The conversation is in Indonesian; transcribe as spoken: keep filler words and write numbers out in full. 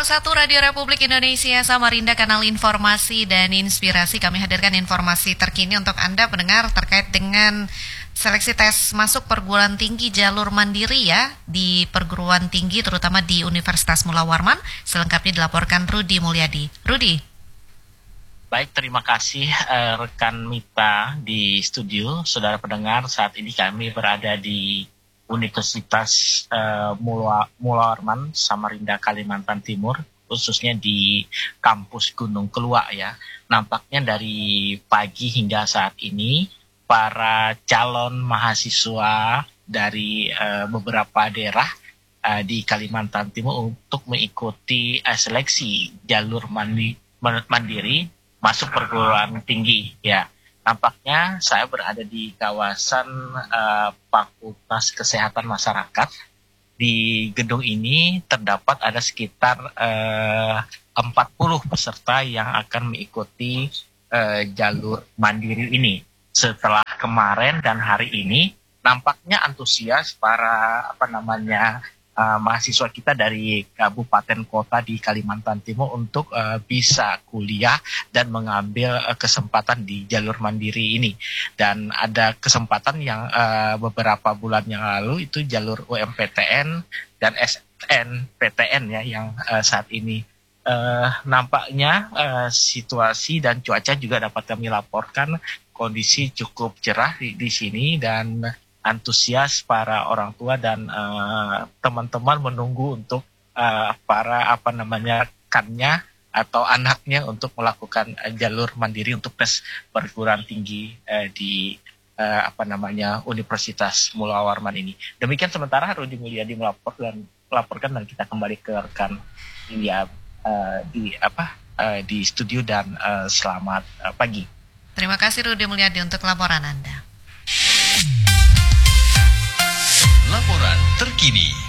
satu Radio Republik Indonesia, Samarinda, kanal informasi dan inspirasi. Kami hadirkan informasi terkini untuk Anda pendengar terkait dengan seleksi tes masuk perguruan tinggi jalur mandiri ya di perguruan tinggi terutama di Universitas Mula Warman. Selengkapnya dilaporkan Rudi Mulyadi. Rudi. Baik, terima kasih uh, rekan Mita di studio. Saudara pendengar, saat ini kami berada di Universitas uh, Mula, Mula Warman, Samarinda, Kalimantan Timur, khususnya di kampus Gunung Keluak ya. Nampaknya dari pagi hingga saat ini, para calon mahasiswa dari uh, beberapa daerah uh, di Kalimantan Timur untuk mengikuti uh, seleksi jalur mandi, mandiri masuk perguruan tinggi ya. Nampaknya saya berada di kawasan uh, Fakultas Kesehatan Masyarakat. Di gedung ini terdapat ada sekitar uh, empat puluh peserta yang akan mengikuti uh, jalur mandiri ini. Setelah kemarin dan hari ini, nampaknya antusias para apa namanya uh, mahasiswa kita dari kabupaten kota di Kalimantan Timur untuk uh, bisa kuliah dan mengambil uh, kesempatan di jalur mandiri ini. Dan ada kesempatan yang uh, beberapa bulan yang lalu itu jalur U M P T N dan S N P T N ya yang uh, saat ini uh, nampaknya uh, situasi dan cuaca juga dapat kami laporkan kondisi cukup cerah di, di sini dan antusias para orang tua dan uh, teman-teman menunggu untuk uh, para apa namanya rekannya atau anaknya untuk melakukan uh, jalur mandiri untuk tes perguruan tinggi uh, di uh, apa namanya Universitas Mula Warman ini. Demikian sementara Rudi Mulyadi melapor dan melaporkan dan kita kembali ke rekan ya uh, di apa uh, di studio dan uh, selamat uh, pagi. Terima kasih Rudi Mulyadi untuk laporan Anda. Laporan terkini.